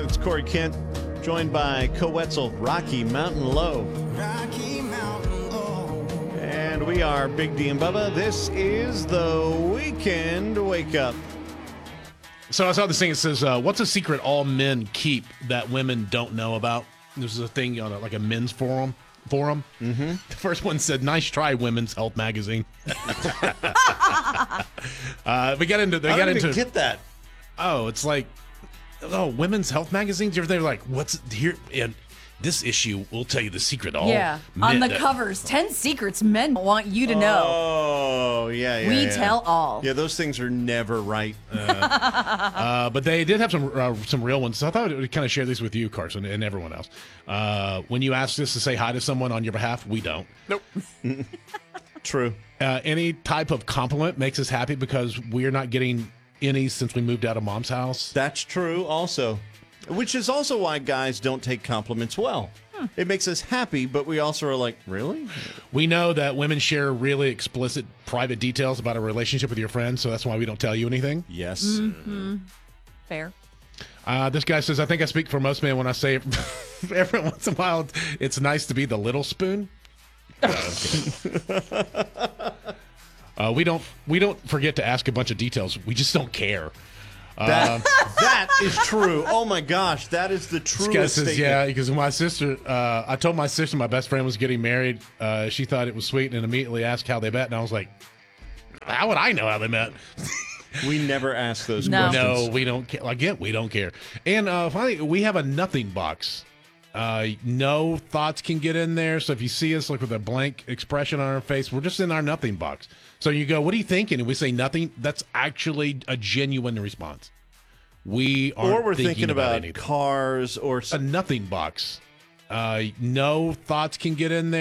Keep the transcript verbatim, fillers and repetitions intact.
it's Corey Kent, joined by Co-Wetzel, Rocky Mountain Low. Rocky Mountain Low. And we are Big D and Bubba. This is the Weekend Wake Up. So I saw this thing that says, uh, what's a secret all men keep that women don't know about? This is a thing on a, like a men's forum. Forum. Mm-hmm. The first one said, "Nice try, Women's Health Magazine." uh, we got into. They I got don't into. even get that. Oh, it's like, oh, Women's Health Magazines. They're like, what's here? And this issue will tell you the secret. All Yeah, on men- the covers, ten secrets men want you to know. Oh, yeah, yeah. We yeah. tell all. Yeah, those things are never right. Uh, but they did have some uh, some real ones. So I thought I would kind of share these with you, Carson, and everyone else. Uh, when you ask us to say hi to someone on your behalf, we don't. Nope. True. Uh, any type of compliment makes us happy because we're not getting any since we moved out of mom's house. That's true also. Which is also why guys don't take compliments well. Hmm. It makes us happy, but we also are like, really? We know that women share really explicit private details about a relationship with your friends, so that's why we don't tell you anything. Yes. Mm-hmm. Fair. Uh, this guy says, I think I speak for most men when I say every once in a while it's nice to be the little spoon. Uh, uh, we don't we don't forget to ask a bunch of details. We just don't care. That, that is true. Oh, my gosh. That is the This guy truest says, statement. yeah, because my sister, uh, I told my sister my best friend was getting married. Uh, she thought it was sweet and immediately asked how they met. And I was like, how would I know how they met? We never ask those No. questions. No, we don't care. Again, we don't care. And uh, finally, we have a nothing box. Uh, no thoughts can get in there. So if you see us like with a blank expression on our face, we're just in our nothing box. So you go, what are you thinking? And we say nothing. That's actually a genuine response. We aren't Or we're thinking, thinking about anything. cars or A nothing box. Uh, no thoughts can get in there.